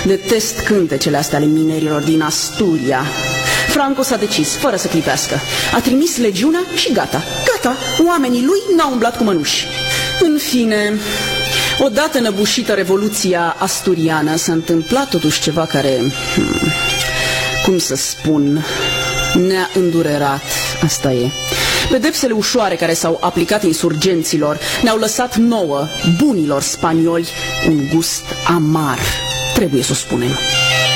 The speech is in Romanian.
Detest cântecele astea ale minerilor din Asturia. Franco s-a decis, fără să clipească. A trimis legiunea și gata. Gata, oamenii lui n-au umblat cu mănuși. În fine, odată înăbușită Revoluția Asturiană, s-a întâmplat totuși ceva care, cum să spun, ne-a îndurerat. Asta e. Pedepsele ușoare care s-au aplicat insurgenților ne-au lăsat nouă, bunilor spanioli, un gust amar. Trebuie să o spunem.